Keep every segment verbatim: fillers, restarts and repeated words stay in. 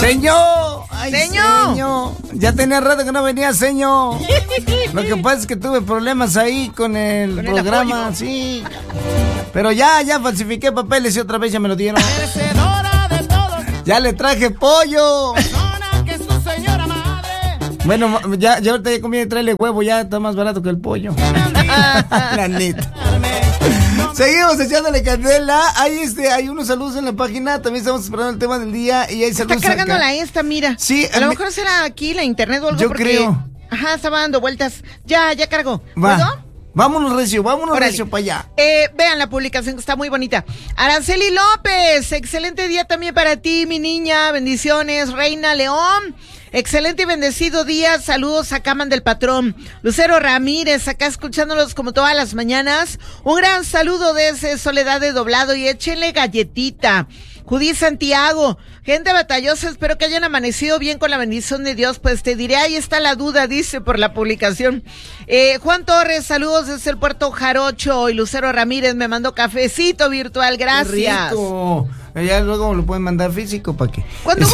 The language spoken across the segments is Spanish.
Señor. Ay, Señor. señor. Ya tenía rato que no venía, señor. Lo que pasa es que tuve problemas ahí con el Con el programa, apoyo. sí. Pero ya, ya falsifiqué papeles y otra vez ya me lo dieron. Ya le traje pollo. Bueno, ya, ya ahorita ya comí de traerle huevo, ya está más barato que el pollo. La neta. Seguimos echándole candela. Hay este, hay unos saludos en la página. También estamos esperando el tema del día. Y hay saludos Está cargando acá. la esta, mira. Sí, A lo me- mejor será aquí la internet o algo. Yo porque... creo. Ajá, estaba dando vueltas. Ya, ya cargó. Va. ¿Puedo? Vámonos, Recio, vámonos, Órale. Recio, para allá. Eh, vean la publicación que está muy bonita. Araceli López, excelente día también para ti, mi niña. Bendiciones, Reina León. Excelente y bendecido día. Saludos a Caman del Patrón. Lucero Ramírez, acá escuchándolos como todas las mañanas. Un gran saludo desde Soledad de Doblado y échenle galletita. Judí Santiago, gente batallosa, espero que hayan amanecido bien con la bendición de Dios, pues te diré, ahí está la duda, dice por la publicación. Eh, Juan Torres, saludos desde el Puerto Jarocho, y Lucero Ramírez me mandó cafecito virtual, gracias. Qué rico. Ya luego lo pueden mandar físico, ¿para qué? Cuando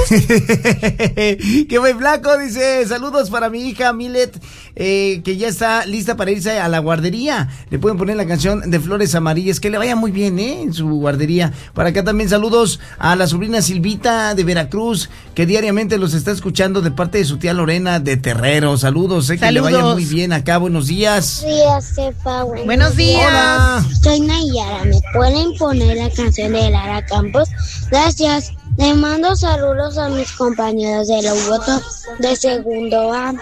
Que muy flaco, dice, saludos para mi hija Milet, eh, que ya está lista para irse a la guardería. Le pueden poner la canción de Flores Amarillas, que le vaya muy bien, ¿eh? En su guardería. Para acá también saludos a la sobrina Silvita de Veracruz, que diariamente los está escuchando de parte de su tía Lorena de Terrero. Saludos, eh, que Saludos. le vaya muy bien acá. Buenos días. Buenos días, jefa. Buenos, Buenos días. Hola. Soy Nayara. ¿Me pueden poner la canción de Lara Campos? Gracias. Le mando saludos a mis compañeros de la U B de segundo A.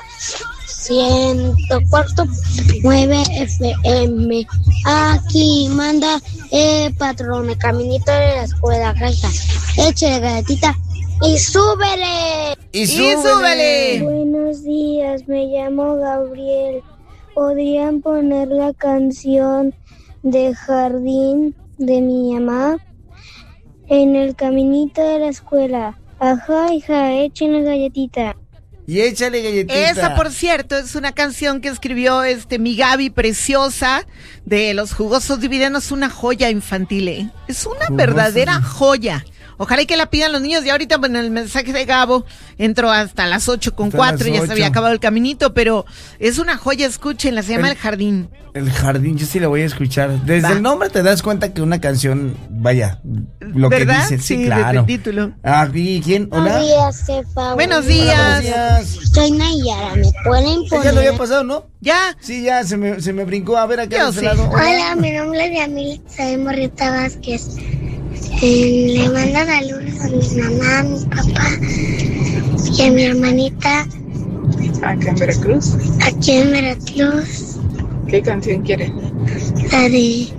ciento cuatro punto nueve F M. Aquí manda el patrón, el caminito de la escuela. Gracias. Échale galletita y súbele. Y Y súbele. súbele. Buenos días, me llamo Gabriel. ¿Podrían poner la canción de Jardín de mi mamá en el caminito de la escuela? Ajá, hija, échenle galletita. Y échale galletita. Esa, por cierto, es una canción que escribió este mi Gaby preciosa de Los Jugosos Dividendos, una joya infantil, ¿eh? Es una Jugosos. verdadera joya. Ojalá y que la pidan los niños. Y ahorita, bueno, el mensaje de Gabo entró hasta las ocho con Hasta cuatro, las ya se ocho. había acabado el caminito, pero es una joya, escúchenla, se llama El- El Jardín. El Jardín, yo sí la voy a escuchar. Desde Va. el nombre te das cuenta que una canción, vaya, lo ¿Verdad? que dice. Sí, Sí, claro. desde el título. Ah, ¿y quién? Buenos Hola. días, jefa. Buenos Hola, días. buenos días. Soy Nayara, ¿me pueden Ya poner? lo había pasado, ¿no? Ya. Sí, ya se me, se me brincó. A ver, acá Yo de este sí. lado. Hola, mi nombre es Yamil, soy Morrita Vázquez. Eh, le mando saludos a mi mamá, a mi papá y a mi hermanita Acá en Veracruz. aquí en Veracruz. ¿Qué canción quiere? La de...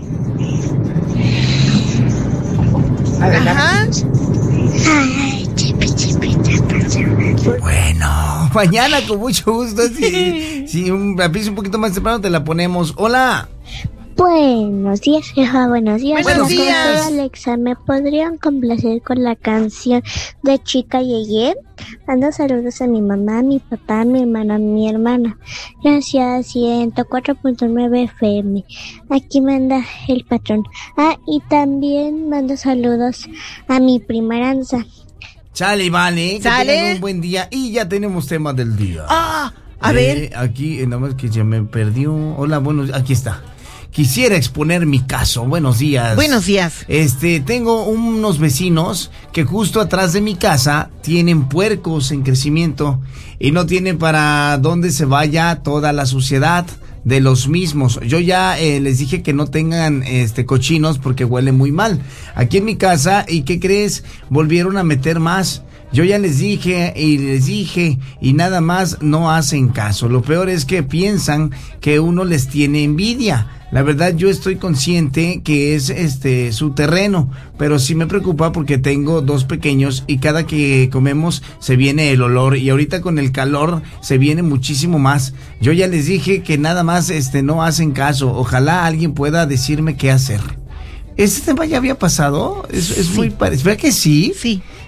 Adelante. Ajá. Ay, chipi, chipi, chapa, chapa. Bueno, mañana con mucho gusto. Si, si un, la pides un poquito más temprano, te la ponemos. Hola. Buenos días, jefa, buenos días. Buenos Yo días. soy Alexa, ¿me podrían complacer con la canción de Chica Yeye? Mando saludos a mi mamá, a mi papá, a mi hermana, a mi hermana. Gracias, ciento cuatro punto nueve F M. Aquí manda el patrón. Ah, y también mando saludos a mi prima Aranza. Chale, vale. Que Sale. tengan un buen día. Y ya tenemos tema del día. Ah, a Eh, ver. Aquí, eh, nada más que se me perdió. Hola, buenos, aquí está. Quisiera exponer mi caso. Buenos días. Buenos días. Este, tengo unos vecinos que justo atrás de mi casa tienen puercos en crecimiento y no tienen para dónde se vaya toda la suciedad de los mismos. Yo ya eh, les dije que no tengan este cochinos porque huele muy mal. Aquí en mi casa, ¿y qué crees? Volvieron a meter más. Yo ya les dije y les dije y nada más no hacen caso. Lo peor es que piensan que uno les tiene envidia. La verdad, yo estoy consciente que es este su terreno, pero sí me preocupa porque tengo dos pequeños y cada que comemos se viene el olor y ahorita con el calor se viene muchísimo más. Yo ya les dije que nada más este no hacen caso. Ojalá alguien pueda decirme qué hacer. ¿Este tema ya había pasado? Es, es Sí. muy parecido. ¿Verdad que sí? Sí.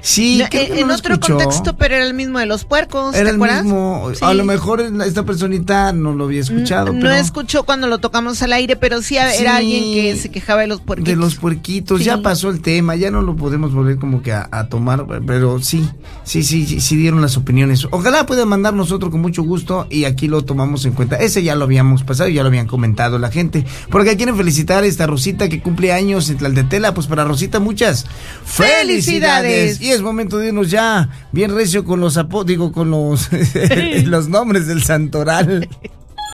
Sí, No, creo que en no lo otro escuchó. contexto, pero era el mismo de los puercos, Era ¿te el acuerdas? mismo, Sí. a lo mejor esta personita no lo había escuchado. No pero escuchó cuando lo tocamos al aire, pero sí, era Sí, alguien que se quejaba de los puerquitos. de los puerquitos, Sí. ya pasó el tema, ya no lo podemos volver como que a, a tomar, pero sí, sí, sí, sí, sí dieron las opiniones. Ojalá puedan mandarnos otro con mucho gusto y aquí lo tomamos en cuenta. Ese ya lo habíamos pasado, ya lo habían comentado la gente. Porque quieren felicitar a esta Rosita que cumple años en Tlaltetela. Pues para Rosita muchas ¡Felicidades! Y es momento de irnos ya bien recio con los apo digo con los los nombres del santoral.